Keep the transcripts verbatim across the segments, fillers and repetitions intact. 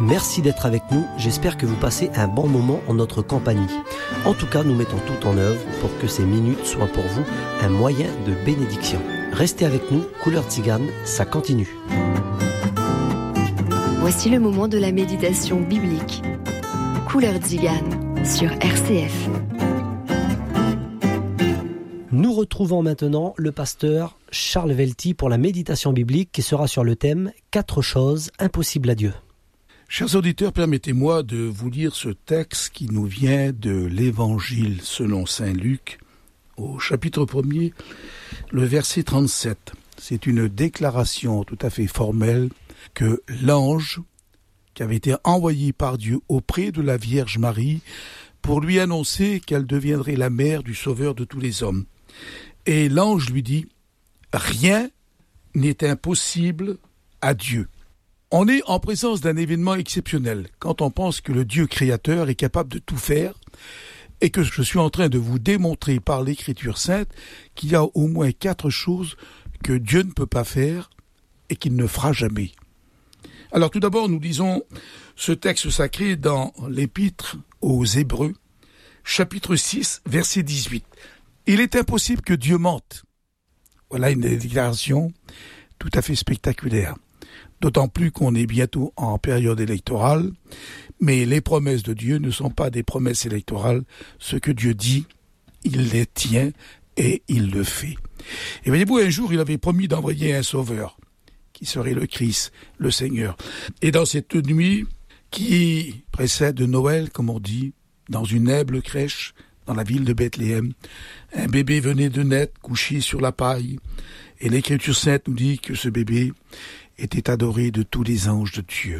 merci d'être avec nous. J'espère que vous passez un bon moment en notre compagnie. En tout cas, nous mettons tout en œuvre pour que ces minutes soient pour vous un moyen de bénédiction. Restez avec nous, Couleur Tzigane, ça continue. Voici le moment de la méditation biblique. Couleur Tzigane sur R C F. Nous retrouvons maintenant le pasteur Charles Velty pour la méditation biblique qui sera sur le thème « Quatre choses impossibles à Dieu ». Chers auditeurs, permettez-moi de vous lire ce texte qui nous vient de l'Évangile selon saint Luc, au chapitre premier, le verset trente-sept. C'est une déclaration tout à fait formelle que l'ange qui avait été envoyé par Dieu auprès de la Vierge Marie pour lui annoncer qu'elle deviendrait la mère du Sauveur de tous les hommes. Et l'ange lui dit « Rien n'est impossible à Dieu ». On est en présence d'un événement exceptionnel quand on pense que le Dieu créateur est capable de tout faire et que je suis en train de vous démontrer par l'Écriture sainte qu'il y a au moins quatre choses que Dieu ne peut pas faire et qu'il ne fera jamais. Alors tout d'abord, nous lisons ce texte sacré dans l'Épître aux Hébreux, chapitre six, verset dix-huit. Il est impossible que Dieu mente. Voilà une déclaration tout à fait spectaculaire. D'autant plus qu'on est bientôt en période électorale, mais les promesses de Dieu ne sont pas des promesses électorales. Ce que Dieu dit, il les tient et il le fait. Et voyez-vous, un jour, il avait promis d'envoyer un sauveur, qui serait le Christ, le Seigneur. Et dans cette nuit qui précède Noël, comme on dit, dans une humble crèche, dans la ville de Bethléem, un bébé venait de naître, couché sur la paille, et l'Écriture sainte nous dit que ce bébé était adoré de tous les anges de Dieu.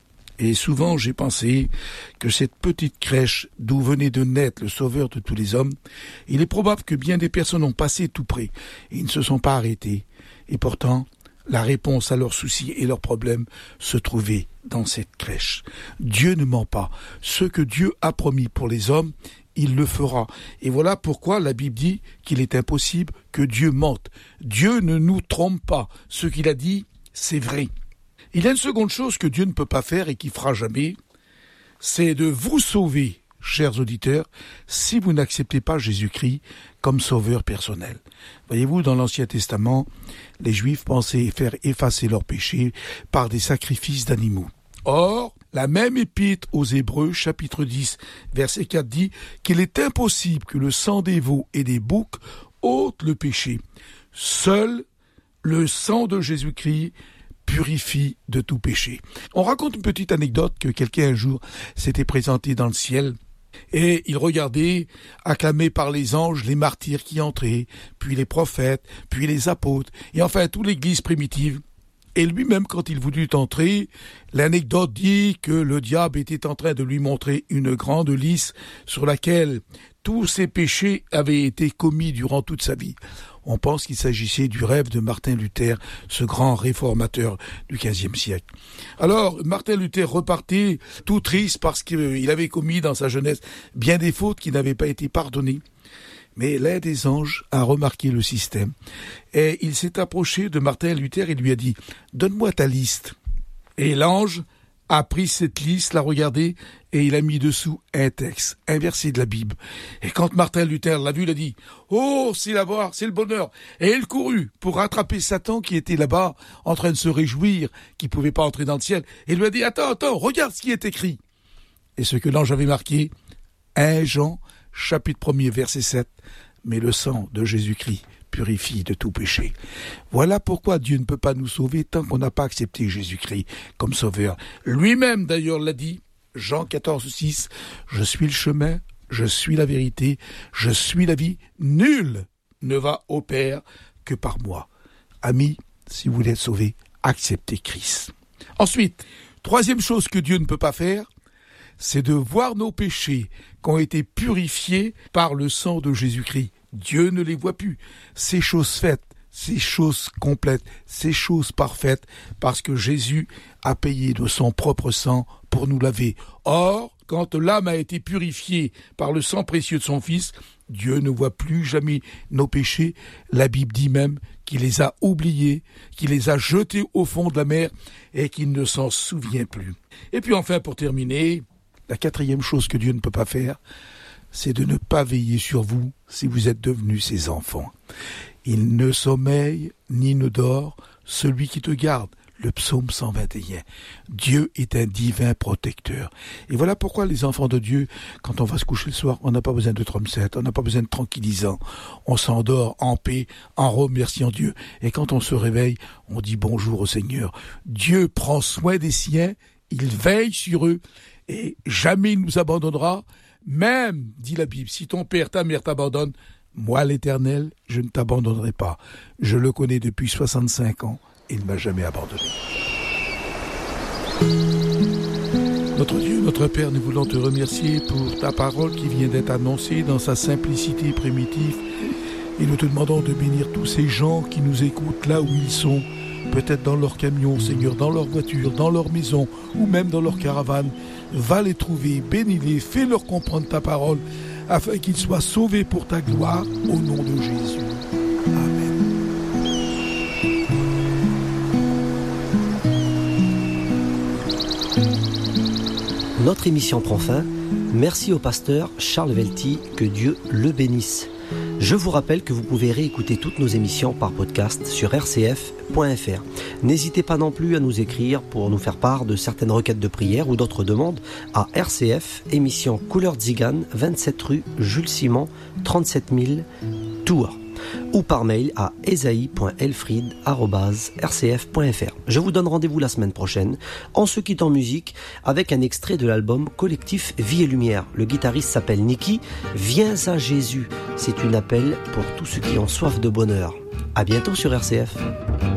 Et souvent j'ai pensé que cette petite crèche d'où venait de naître le Sauveur de tous les hommes, il est probable que bien des personnes ont passé tout près et ils ne se sont pas arrêtés. Et pourtant, la réponse à leurs soucis et leurs problèmes se trouvait dans cette crèche. Dieu ne ment pas. Ce que Dieu a promis pour les hommes, il le fera. Et voilà pourquoi la Bible dit qu'il est impossible que Dieu mente. Dieu ne nous trompe pas. Ce qu'il a dit, c'est vrai. Il y a une seconde chose que Dieu ne peut pas faire et qu'il fera jamais, c'est de vous sauver, chers auditeurs, si vous n'acceptez pas Jésus-Christ comme sauveur personnel. Voyez-vous, dans l'Ancien Testament, les Juifs pensaient faire effacer leurs péchés par des sacrifices d'animaux. Or, la même épître aux Hébreux, chapitre dix, verset quatre, dit qu'il est impossible que le sang des veaux et des boucs ôte le péché. Seul le sang de Jésus-Christ purifie de tout péché. On raconte une petite anecdote que quelqu'un un jour s'était présenté dans le ciel et il regardait, acclamé par les anges, les martyrs qui entraient, puis les prophètes, puis les apôtres, et enfin toute l'église primitive. Et lui-même, quand il voulut entrer, l'anecdote dit que le diable était en train de lui montrer une grande liste sur laquelle tous ses péchés avaient été commis durant toute sa vie. On pense qu'il s'agissait du rêve de Martin Luther, ce grand réformateur du quinzième siècle. Alors, Martin Luther repartait tout triste parce qu'il avait commis dans sa jeunesse bien des fautes qui n'avaient pas été pardonnées. Mais l'un des anges a remarqué le système et il s'est approché de Martin Luther et lui a dit « Donne-moi ta liste ». Et l'ange a pris cette liste, l'a regardée et il a mis dessous un texte, un verset de la Bible. Et quand Martin Luther l'a vu, il a dit « Oh, c'est là-bas, c'est le bonheur !» Et il courut pour rattraper Satan qui était là-bas en train de se réjouir, qui ne pouvait pas entrer dans le ciel. Et il lui a dit « Attends, attends, regarde ce qui est écrit !» Et ce que l'ange avait marqué, un Jean, chapitre premier, verset sept, « Mais le sang de Jésus-Christ purifie de tout péché. » Voilà pourquoi Dieu ne peut pas nous sauver tant qu'on n'a pas accepté Jésus-Christ comme sauveur. Lui-même d'ailleurs l'a dit, Jean quatorze, six, « Je suis le chemin, je suis la vérité, je suis la vie, nul ne va au Père que par moi. » Amis, si vous voulez être sauvés, acceptez Christ. Ensuite, troisième chose que Dieu ne peut pas faire, c'est de voir nos péchés qui ont été purifiés par le sang de Jésus-Christ. Dieu ne les voit plus. Ces choses faites, ces choses complètes, ces choses parfaites, parce que Jésus a payé de son propre sang pour nous laver. Or, quand l'âme a été purifiée par le sang précieux de son Fils, Dieu ne voit plus jamais nos péchés. La Bible dit même qu'il les a oubliés, qu'il les a jetés au fond de la mer et qu'il ne s'en souvient plus. Et puis enfin, pour terminer, la quatrième chose que Dieu ne peut pas faire, c'est de ne pas veiller sur vous si vous êtes devenus ses enfants. Il ne sommeille ni ne dort celui qui te garde. Le psaume cent vingt et un. Dieu est un divin protecteur. Et voilà pourquoi les enfants de Dieu, quand on va se coucher le soir, on n'a pas besoin de trompe-set, on n'a pas besoin de tranquillisant. On s'endort en paix, en remerciant Dieu. Et quand on se réveille, on dit bonjour au Seigneur. Dieu prend soin des siens, il veille sur eux et jamais il nous abandonnera. Même, dit la Bible, si ton père, ta mère t'abandonnent, moi l'Éternel, je ne t'abandonnerai pas. Je le connais depuis soixante-cinq ans. Il ne m'a jamais abandonné. Notre Dieu, notre Père, nous voulons te remercier pour ta parole qui vient d'être annoncée dans sa simplicité primitive. Et nous te demandons de bénir tous ces gens qui nous écoutent là où ils sont, peut-être dans leur camion, Seigneur, dans leur voiture, dans leur maison ou même dans leur caravane. Va les trouver, bénis-les, fais-leur comprendre ta parole afin qu'ils soient sauvés pour ta gloire au nom de Jésus. Amen. Notre émission prend fin. Merci au pasteur Charles Velty, que Dieu le bénisse. Je vous rappelle que vous pouvez réécouter toutes nos émissions par podcast sur r c f point f r. N'hésitez pas non plus à nous écrire pour nous faire part de certaines requêtes de prière ou d'autres demandes à R C F, émission Couleur Tzigane, vingt-sept rue Jules Simon, trente-sept mille, Tours, ou par mail à esaïe point elfried arobase r c f point f r. Je vous donne rendez-vous la semaine prochaine, en se quittant en musique, avec un extrait de l'album collectif Vie et Lumière. Le guitariste s'appelle Niki. Viens à Jésus. C'est un appel pour tous ceux qui ont soif de bonheur. À bientôt sur R C F.